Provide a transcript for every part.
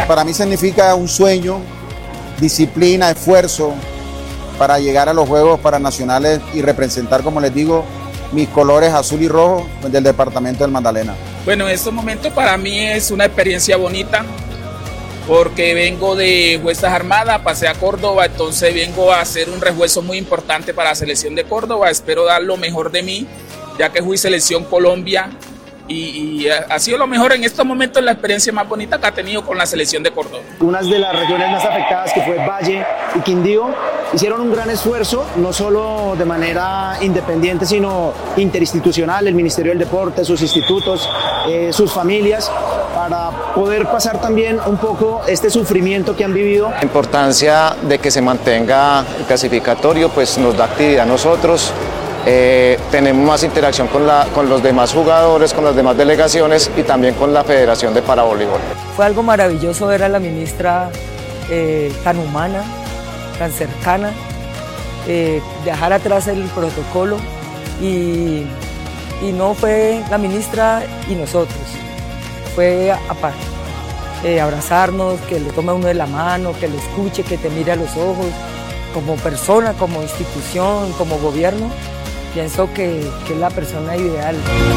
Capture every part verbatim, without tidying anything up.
Para mí significa un sueño, disciplina, esfuerzo para llegar a los Juegos Paranacionales y representar, como les digo, mis colores azul y rojo del departamento del Magdalena. Bueno, en estos momentos para mí es una experiencia bonita porque vengo de Fuerzas Armadas, pasé a Córdoba, entonces vengo a hacer un refuerzo muy importante para la selección de Córdoba. Espero dar lo mejor de mí, ya que fui selección Colombia y, y ha sido lo mejor en estos momentos, la experiencia más bonita que ha tenido con la selección de Córdoba. Unas de las regiones más afectadas, que fue Valle y Quindío, hicieron un gran esfuerzo, no solo de manera independiente, sino interinstitucional, el Ministerio del Deporte, sus institutos, eh, sus familias, para poder pasar también un poco este sufrimiento que han vivido. La importancia de que se mantenga el clasificatorio pues nos da actividad a nosotros. Eh, tenemos más interacción con, la, con los demás jugadores, con las demás delegaciones y también con la Federación de Paravoleibol. Fue algo maravilloso ver a la ministra eh, tan humana, tan cercana, eh, dejar atrás el protocolo y, y no fue la ministra y nosotros, fue aparte. Eh, abrazarnos, que le tome a uno de la mano, que lo escuche, que te mire a los ojos, como persona, como institución, como gobierno. Pienso que, que es la persona ideal.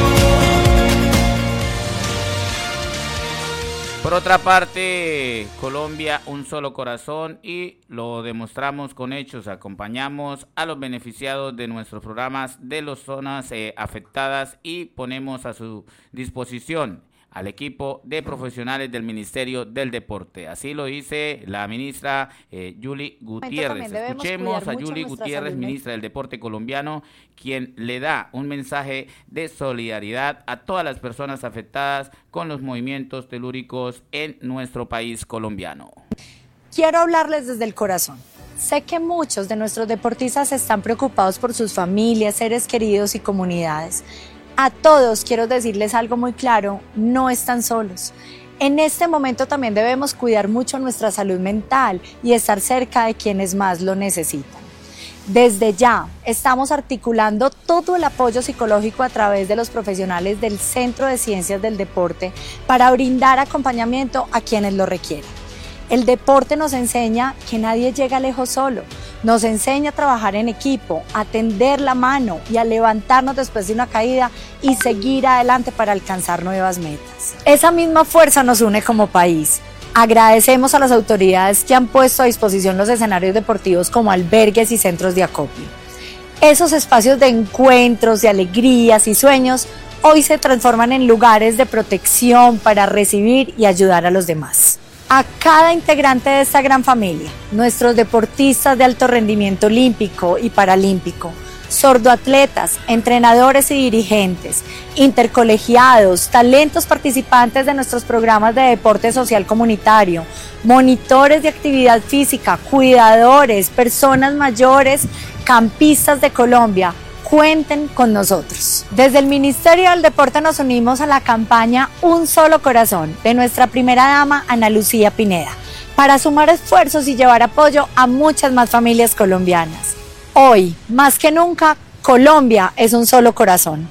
Por otra parte, Colombia, un solo corazón, y lo demostramos con hechos. Acompañamos a los beneficiados de nuestros programas de las zonas eh, afectadas y ponemos a su disposición al equipo de profesionales del Ministerio del Deporte. Así lo dice la ministra eh, Yuli Gutiérrez. Escuchemos a Yuli Gutiérrez, ministra del Deporte colombiano, quien le da un mensaje de solidaridad a todas las personas afectadas con los movimientos telúricos en nuestro país colombiano. Quiero hablarles desde el corazón. Sé que muchos de nuestros deportistas están preocupados por sus familias, seres queridos y comunidades. A todos quiero decirles algo muy claro, no están solos. En este momento también debemos cuidar mucho nuestra salud mental y estar cerca de quienes más lo necesitan. Desde ya estamos articulando todo el apoyo psicológico a través de los profesionales del Centro de Ciencias del Deporte para brindar acompañamiento a quienes lo requieran. El deporte nos enseña que nadie llega lejos solo, nos enseña a trabajar en equipo, a tender la mano y a levantarnos después de una caída y seguir adelante para alcanzar nuevas metas. Esa misma fuerza nos une como país. Agradecemos a las autoridades que han puesto a disposición los escenarios deportivos como albergues y centros de acopio. Esos espacios de encuentros, de alegrías y sueños hoy se transforman en lugares de protección para recibir y ayudar a los demás. A cada integrante de esta gran familia, nuestros deportistas de alto rendimiento olímpico y paralímpico, sordoatletas, entrenadores y dirigentes, intercolegiados, talentos participantes de nuestros programas de deporte social comunitario, monitores de actividad física, cuidadores, personas mayores, campistas de Colombia, cuenten con nosotros. Desde el Ministerio del Deporte nos unimos a la campaña Un Solo Corazón de nuestra primera dama Ana Lucía Pineda para sumar esfuerzos y llevar apoyo a muchas más familias colombianas. Hoy, más que nunca, Colombia es un solo corazón.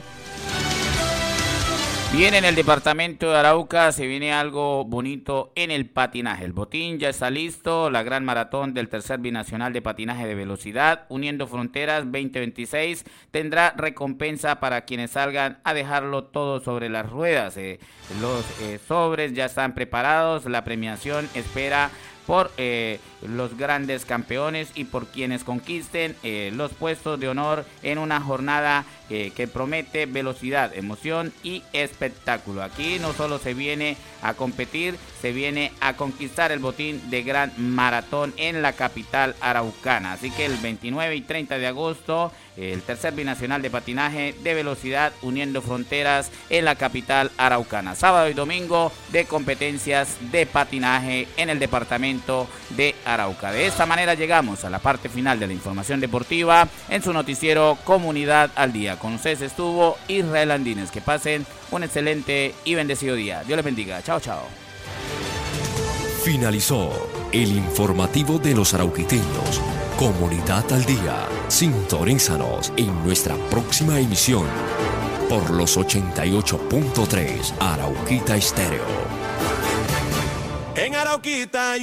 Bien, en el departamento de Arauca se viene algo bonito en el patinaje. El botín ya está listo, la gran maratón del tercer binacional de patinaje de velocidad, Uniendo Fronteras veinte veintiséis, tendrá recompensa para quienes salgan a dejarlo todo sobre las ruedas. Eh, los eh, sobres ya están preparados, la premiación espera por eh, los grandes campeones y por quienes conquisten eh, los puestos de honor en una jornada eh, que promete velocidad, emoción y espectáculo. Aquí no solo se viene a competir, se viene a conquistar el botín de gran maratón en la capital araucana. Así que el veintinueve y treinta de agosto, el tercer binacional de patinaje de velocidad Uniendo Fronteras en la capital araucana. Sábado y domingo de competencias de patinaje en el departamento de Arauca. De esta manera llegamos a la parte final de la información deportiva en su noticiero Comunidad al Día. Con ustedes estuvo Israel Andínez. Que pasen un excelente y bendecido día. Dios les bendiga. Chao, chao. Finalizó el informativo de los arauquiteños. Comunidad al Día. Sintonízanos en nuestra próxima emisión por los ochenta y ocho punto tres Arauquita Estéreo. En Arauquita